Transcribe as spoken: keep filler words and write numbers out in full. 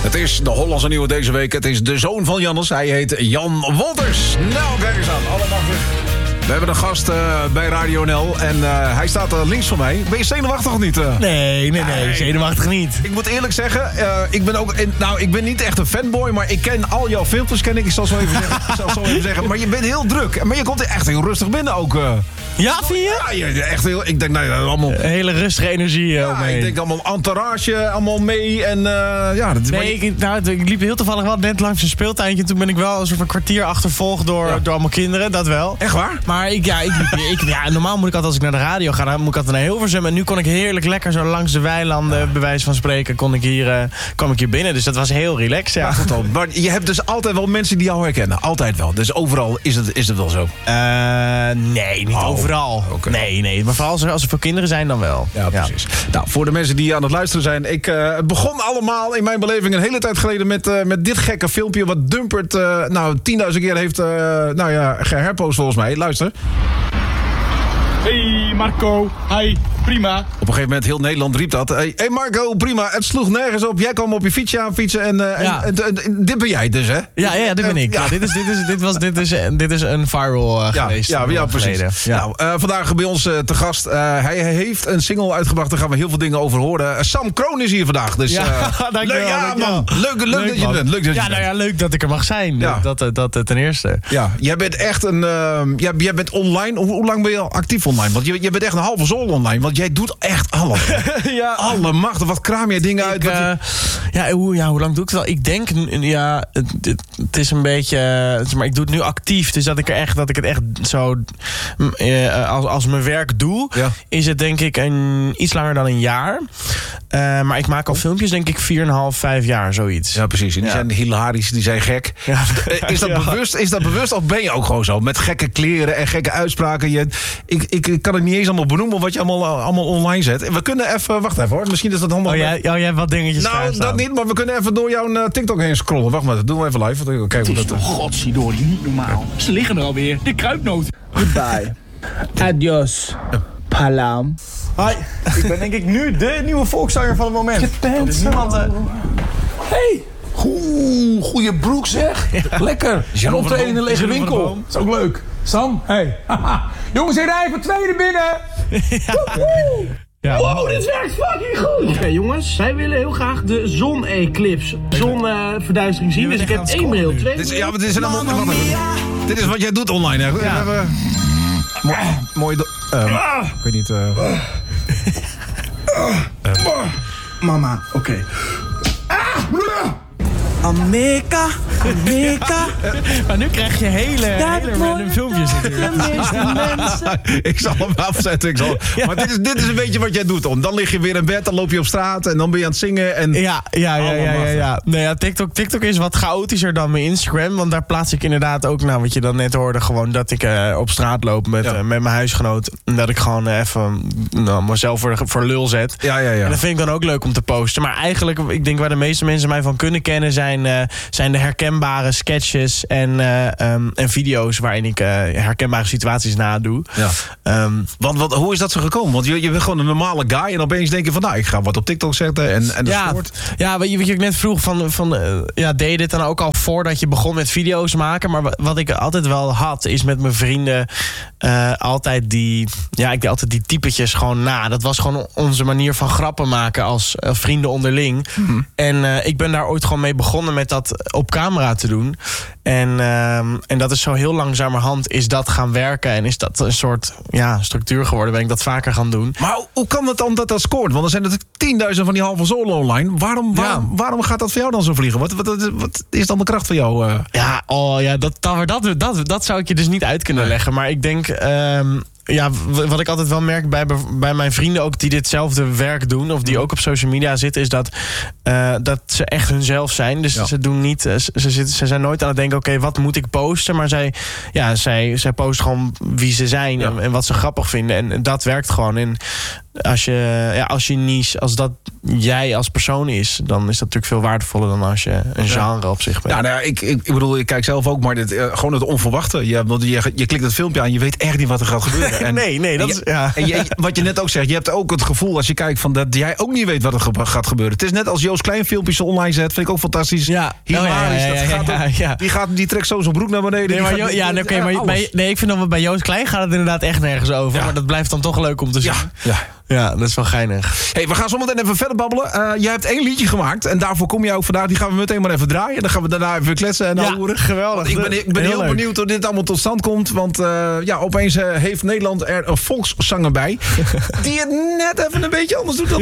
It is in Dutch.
Het is de Hollandse nieuwe deze week. Het is de zoon van Jannes. Hij heet Jan Wolters. Nou, kijk eens aan. Allemaal terug. We hebben een gast uh, bij Radio N L en uh, hij staat uh, links van mij. Ben je zenuwachtig of niet? Uh? Nee, nee, nee, zenuwachtig niet. Ik moet eerlijk zeggen, uh, ik ben ook, in, nou, ik ben niet echt een fanboy, maar ik ken al jouw filmpjes, ken ik. Ik zal zo even zeggen, ik zal zo even zeggen. Maar je bent heel druk. Maar je komt echt heel rustig binnen ook. Uh. Ja, vind je? Ja, je, echt heel, ik denk, nou, allemaal... Hele rustige energie. Ja, omheen. ik denk allemaal entourage, allemaal mee en uh, ja... Dat, nee, je... ik, nou, ik liep heel toevallig wel net langs een speeltuintje. Toen ben ik wel een soort van kwartier achtervolgd door, ja. door allemaal kinderen, dat wel. Echt waar? Maar ik, ja, ik, ik, ja, normaal moet ik altijd, als ik naar de radio ga, dan moet ik altijd naar Hilversum. En nu kon ik heerlijk lekker zo langs de weilanden, ja. bij wijze van spreken, kon ik hier, uh, kwam ik hier binnen. Dus dat was heel relaxed, ja. ja goed, maar je hebt dus altijd wel mensen die jou herkennen. Altijd wel. Dus overal is het, is het wel zo? Uh, nee, niet oh, overal. Okay. Nee, nee. Maar vooral als er, als er veel kinderen zijn, dan wel. Ja, precies. Ja. Nou, voor de mensen die aan het luisteren zijn. Ik, uh, het begon allemaal in mijn beleving een hele tijd geleden met, uh, met dit gekke filmpje. Wat Dumpert uh, nou tienduizend keer heeft uh, nou ja, geherpost volgens mij. Luister. Hey Marco, hi, prima. Op een gegeven moment, heel Nederland riep dat. Hey, hey Marco, prima, het sloeg nergens op. Jij kwam op je fietsje aan fietsen en, uh, ja. en, en, en dit ben jij dus, hè? Ja, ja, dit ben ik. Ja. Ja, dit, is, dit, is, dit, was, dit, is, dit is een viral uh, ja, geweest. Ja, ja precies. Ja. Nou, uh, vandaag bij ons uh, te gast. Uh, hij heeft een single uitgebracht, daar gaan we heel veel dingen over horen. Uh, Sam Kroon is hier vandaag. Dus, uh, ja, dankjewel. Leuk, ja, man. Leuk, leuk, leuk dat je bent. Leuk dat je ja, nou ja, leuk dat ik er mag zijn. Ja. Dat, dat, dat ten eerste. Ja, jij bent echt een... Uh, jij, jij bent online. Hoe, hoe lang ben je al actief online? Want je, je bent echt een halve zool online, want jij doet echt alles. ja. Alle machten, wat kraam jij dingen ik, uit? Uh, je... ja, hoe, ja, hoe lang doe ik het al? Ik denk, ja, het, het is een beetje, uh, maar ik doe het nu actief, dus dat ik er echt, dat ik het echt zo, uh, als, als mijn werk doe, ja. is het denk ik een, iets langer dan een jaar. Uh, maar ik maak al filmpjes, denk ik, vier en een half, vijf jaar, zoiets. Ja, precies. En die ja. zijn hilarisch, die zijn gek. Ja. Is, dat ja. bewust, is dat bewust of ben je ook gewoon zo? Met gekke kleren en gekke uitspraken. Je, ik, ik, ik kan het niet eens allemaal benoemen wat je allemaal, allemaal online zet. We kunnen even, wacht even hoor, misschien is dat allemaal... Oh, jij, oh, jij hebt wat dingetjes Nou, dat niet, maar we kunnen even door jouw uh, TikTok heen scrollen. Wacht maar, dat doen we even live. Kijk, het is dat, toch godzidori, niet normaal. Ze liggen er alweer, de kruidnoot. Goodbye. Adios. Palam. Hi, ik ben denk ik nu de nieuwe volkszanger van het moment. Je bent is niemand... Uh... Hey! Oeh, goeie broek zeg. Lekker. En optreden in een lege winkel. Dat is ook leuk. Sam, hey. Jongens, ik rij voor tweede binnen. Ja. Ja. Wow, dit werkt fucking goed! Oké okay, jongens, zij willen heel graag de zon-eclipse, zonverduistering uh, zien. Dus ik heb één mail, twee dit is, ja, maar dit is een allemaal... Dit is wat jij doet online, hè? Ja. Uh, mo mooi... Uh, ah. Ik weet niet... Uh, uh. Mama, oké. Okay. Ah. Amerika, Amerika. Maar nu krijg je hele, hele random filmpjes natuurlijk. Ik zal hem afzetten. Ik zal... Ja. Maar dit is, dit is een beetje wat jij doet, om. Dan lig je weer in bed, dan loop je op straat en dan ben je aan het zingen. En... Ja, ja, ja, ja, ja, ja. Nee, ja TikTok, TikTok is wat chaotischer dan mijn Instagram. Want daar plaats ik inderdaad ook, nou wat je dan net hoorde, gewoon dat ik uh, op straat loop met, ja. uh, met mijn huisgenoot. En dat ik gewoon uh, even nou, mezelf voor, voor lul zet. Ja, ja, ja. En dat vind ik dan ook leuk om te posten. Maar eigenlijk, ik denk waar de meeste mensen mij van kunnen kennen zijn Zijn, uh, zijn de herkenbare sketches en, uh, um, en video's waarin ik uh, herkenbare situaties nadoe. Ja. Um, Want wat, hoe is dat zo gekomen? Want je, je bent gewoon een normale guy en opeens denk je van nou, ik ga wat op TikTok zetten en, en ja, soort. Ja, wat je, wat je net vroeg van, van uh, ja, deed je dit dan ook al voordat je begon met video's maken? Maar wat ik altijd wel had, is met mijn vrienden uh, altijd die, ja, ik deed altijd die typetjes gewoon na. Dat was gewoon onze manier van grappen maken als uh, vrienden onderling. Mm-hmm. En uh, ik ben daar ooit gewoon mee begonnen met dat op camera te doen. En, uh, en dat is zo heel langzamerhand is dat gaan werken. En is dat een soort ja, structuur geworden. Ben ik dat vaker gaan doen. Maar hoe kan het dan dat dat scoort? Want er zijn natuurlijk tienduizend van die halve zolen online. Waarom, waarom, ja. waarom gaat dat voor jou dan zo vliegen? Wat, wat, wat is dan de kracht van jou? Uh? Ja, oh, ja dat, dat, dat, dat, dat zou ik je dus niet uit kunnen nee. leggen. Maar ik denk... Um, Ja, wat ik altijd wel merk bij, bij mijn vrienden ook die ditzelfde werk doen, of die ook op social media zitten, is dat, uh, dat ze echt hunzelf zijn. Dus ja. ze doen niet, ze, ze, zitten, ze zijn nooit aan het denken, oké, okay, wat moet ik posten? Maar zij, ja, zij, zij posten gewoon wie ze zijn ja. en, en wat ze grappig vinden. En dat werkt gewoon. En Als je, ja, als je niche, als dat jij als persoon is, dan is dat natuurlijk veel waardevoller dan als je een genre op zich bent. Ja, nou ja, ik, ik, ik bedoel, ik kijk zelf ook, maar dit, uh, gewoon het onverwachte. Je, want je, je klikt het filmpje aan, je weet echt niet wat er gaat gebeuren. En, nee, nee, dat en is... je, Ja. En je, wat je net ook zegt, je hebt ook het gevoel als je kijkt van dat jij ook niet weet wat er ge- gaat gebeuren. Het is net als Joost Klein filmpjes online zet, vind ik ook fantastisch. Ja. Hilarisch. Oh, ja, ja, ja, dat gaat ja, ook, ja. Die, gaat, die trekt zo zijn broek naar beneden. Nee, maar, die gaat, Jo- ja, nee, okay, maar, maar, nee, ik vind dat bij Joost Klein gaat het inderdaad echt nergens over. Ja. Maar dat blijft dan toch leuk om te zien. Ja, ja. Ja, dat is wel geinig. Hey, we gaan zo meteen even verder babbelen. Uh, jij hebt één liedje gemaakt en daarvoor kom je ook vandaag. Die gaan we meteen maar even draaien. Dan gaan we daarna even kletsen en Ja, ouwen. geweldig. Ik ben, ik ben Heel heel leuk. benieuwd hoe dit allemaal tot stand komt. Want uh, ja, opeens uh, heeft Nederland er een volkszanger bij. Die het net even een beetje anders doet dan